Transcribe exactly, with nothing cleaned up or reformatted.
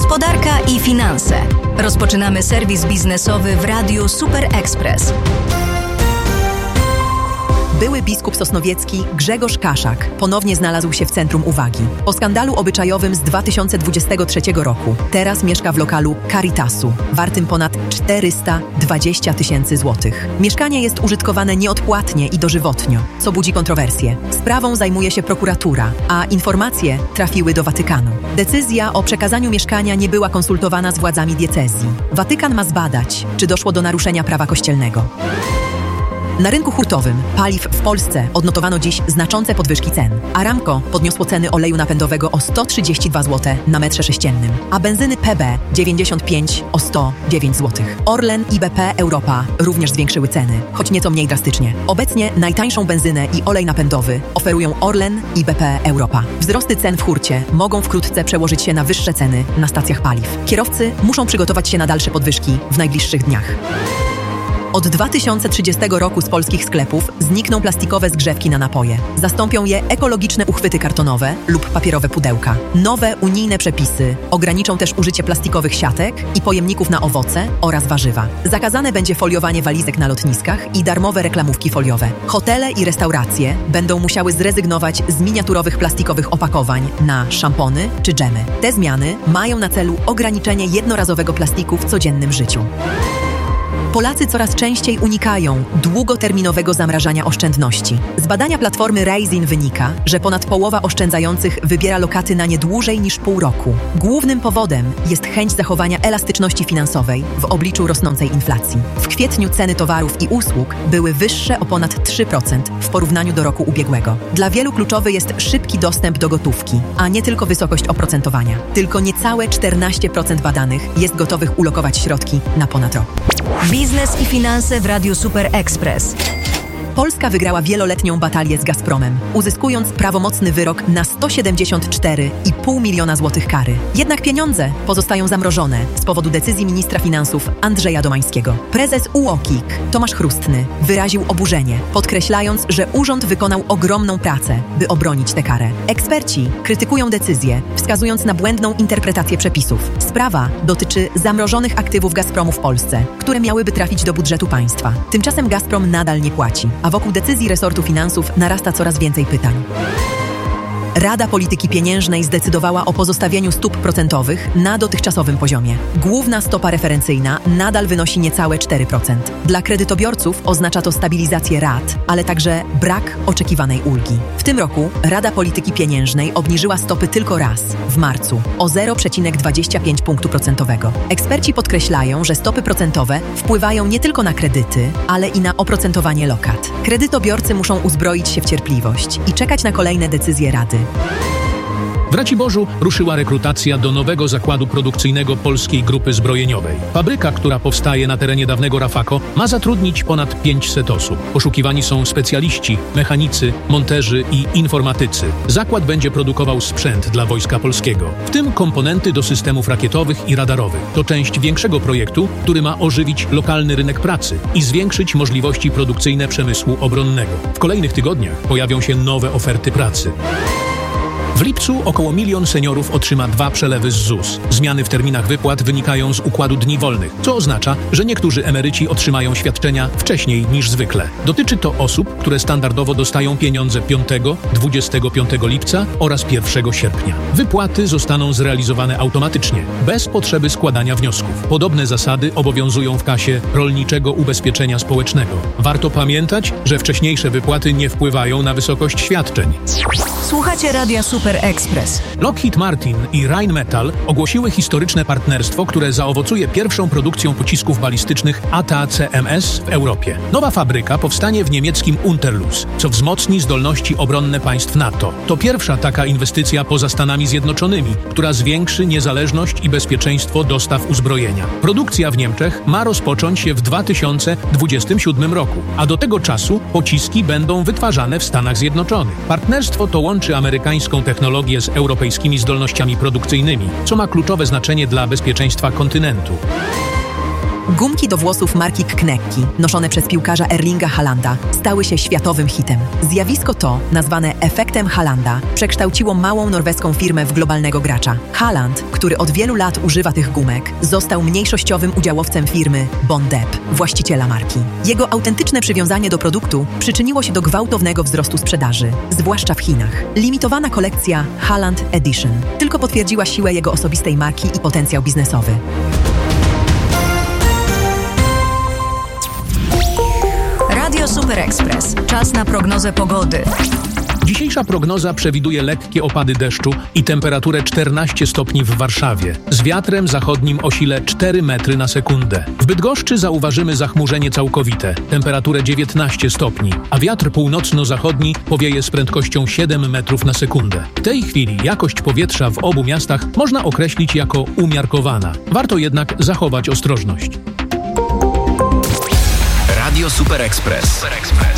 Gospodarka i finanse. Rozpoczynamy serwis biznesowy w Radiu Super Express. Były biskup sosnowiecki Grzegorz Kaszak ponownie znalazł się w centrum uwagi. Po skandalu obyczajowym z dwa tysiące dwudziestego trzeciego roku teraz mieszka w lokalu Caritasu, wartym ponad czterysta dwadzieścia tysięcy złotych. Mieszkanie jest użytkowane nieodpłatnie i dożywotnio, co budzi kontrowersje. Sprawą zajmuje się prokuratura, a informacje trafiły do Watykanu. Decyzja o przekazaniu mieszkania nie była konsultowana z władzami diecezji. Watykan ma zbadać, czy doszło do naruszenia prawa kościelnego. Na rynku hurtowym paliw w Polsce odnotowano dziś znaczące podwyżki cen. Aramco podniosło ceny oleju napędowego o sto trzydzieści dwa złote na metrze sześciennym, a benzyny P B dziewięćdziesiąt pięć o sto dziewięć złotych. Orlen i B P Europa również zwiększyły ceny, choć nieco mniej drastycznie. Obecnie najtańszą benzynę i olej napędowy oferują Orlen i B P Europa. Wzrosty cen w hurcie mogą wkrótce przełożyć się na wyższe ceny na stacjach paliw. Kierowcy muszą przygotować się na dalsze podwyżki w najbliższych dniach. Od dwa tysiące trzydziestego roku z polskich sklepów znikną plastikowe zgrzewki na napoje. Zastąpią je ekologiczne uchwyty kartonowe lub papierowe pudełka. Nowe unijne przepisy ograniczą też użycie plastikowych siatek i pojemników na owoce oraz warzywa. Zakazane będzie foliowanie walizek na lotniskach i darmowe reklamówki foliowe. Hotele i restauracje będą musiały zrezygnować z miniaturowych plastikowych opakowań na szampony czy dżemy. Te zmiany mają na celu ograniczenie jednorazowego plastiku w codziennym życiu. Polacy coraz częściej unikają długoterminowego zamrażania oszczędności. Z badania platformy Raisin wynika, że ponad połowa oszczędzających wybiera lokaty na nie dłużej niż pół roku. Głównym powodem jest chęć zachowania elastyczności finansowej w obliczu rosnącej inflacji. W kwietniu ceny towarów i usług były wyższe o ponad trzy procent w porównaniu do roku ubiegłego. Dla wielu kluczowy jest szybki dostęp do gotówki, a nie tylko wysokość oprocentowania. Tylko niecałe czternaście procent badanych jest gotowych ulokować środki na ponad rok. Biznes i finanse w Radiu Super Express. Polska wygrała wieloletnią batalię z Gazpromem, uzyskując prawomocny wyrok na sto siedemdziesiąt cztery i pół miliona złotych kary. Jednak pieniądze pozostają zamrożone z powodu decyzji ministra finansów Andrzeja Domańskiego. Prezes U O K I K Tomasz Chrustny wyraził oburzenie, podkreślając, że urząd wykonał ogromną pracę, by obronić tę karę. Eksperci krytykują decyzję, wskazując na błędną interpretację przepisów. Sprawa dotyczy zamrożonych aktywów Gazpromu w Polsce, które miałyby trafić do budżetu państwa. Tymczasem Gazprom nadal nie płaci, a wokół decyzji resortu finansów narasta coraz więcej pytań. Rada Polityki Pieniężnej zdecydowała o pozostawieniu stóp procentowych na dotychczasowym poziomie. Główna stopa referencyjna nadal wynosi niecałe cztery procent. Dla kredytobiorców oznacza to stabilizację rat, ale także brak oczekiwanej ulgi. W tym roku Rada Polityki Pieniężnej obniżyła stopy tylko raz, w marcu, o zero przecinek dwadzieścia pięć punktu procentowego. Eksperci podkreślają, że stopy procentowe wpływają nie tylko na kredyty, ale i na oprocentowanie lokat. Kredytobiorcy muszą uzbroić się w cierpliwość i czekać na kolejne decyzje Rady. W Raciborzu ruszyła rekrutacja do nowego zakładu produkcyjnego Polskiej Grupy Zbrojeniowej. Fabryka, która powstaje na terenie dawnego Rafako, ma zatrudnić ponad pięćset osób. Poszukiwani są specjaliści, mechanicy, monterzy i informatycy. Zakład będzie produkował sprzęt dla Wojska Polskiego, w tym komponenty do systemów rakietowych i radarowych. To część większego projektu, który ma ożywić lokalny rynek pracy i zwiększyć możliwości produkcyjne przemysłu obronnego. W kolejnych tygodniach pojawią się nowe oferty pracy. W lipcu około milion seniorów otrzyma dwa przelewy z Z U S. Zmiany w terminach wypłat wynikają z układu dni wolnych, co oznacza, że niektórzy emeryci otrzymają świadczenia wcześniej niż zwykle. Dotyczy to osób, które standardowo dostają pieniądze piątego, dwudziestego piątego lipca oraz pierwszego sierpnia. Wypłaty zostaną zrealizowane automatycznie, bez potrzeby składania wniosków. Podobne zasady obowiązują w kasie Rolniczego Ubezpieczenia Społecznego. Warto pamiętać, że wcześniejsze wypłaty nie wpływają na wysokość świadczeń. Słuchacie Radia Super Express. Lockheed Martin i Rheinmetall ogłosiły historyczne partnerstwo, które zaowocuje pierwszą produkcją pocisków balistycznych A T A C M S w Europie. Nowa fabryka powstanie w niemieckim Unterlüß, co wzmocni zdolności obronne państw NATO. To pierwsza taka inwestycja poza Stanami Zjednoczonymi, która zwiększy niezależność i bezpieczeństwo dostaw uzbrojenia. Produkcja w Niemczech ma rozpocząć się w dwa tysiące dwudziestym siódmym roku, a do tego czasu pociski będą wytwarzane w Stanach Zjednoczonych. Partnerstwo to łączy amerykańską technologię z europejskimi zdolnościami produkcyjnymi, co ma kluczowe znaczenie dla bezpieczeństwa kontynentu. Gumki do włosów marki Knekki, noszone przez piłkarza Erlinga Haalanda, stały się światowym hitem. Zjawisko to, nazwane efektem Haalanda, przekształciło małą norweską firmę w globalnego gracza. Haaland, który od wielu lat używa tych gumek, został mniejszościowym udziałowcem firmy Bondep, właściciela marki. Jego autentyczne przywiązanie do produktu przyczyniło się do gwałtownego wzrostu sprzedaży, zwłaszcza w Chinach. Limitowana kolekcja Haaland Edition tylko potwierdziła siłę jego osobistej marki i potencjał biznesowy. Radio Super Express. Czas na prognozę pogody. Dzisiejsza prognoza przewiduje lekkie opady deszczu i temperaturę czternaście stopni w Warszawie, z wiatrem zachodnim o sile cztery metry na sekundę. W Bydgoszczy zauważymy zachmurzenie całkowite, temperaturę dziewiętnaście stopni, a wiatr północno-zachodni powieje z prędkością siedem metrów na sekundę. W tej chwili jakość powietrza w obu miastach można określić jako umiarkowana. Warto jednak zachować ostrożność. Radio Super Express.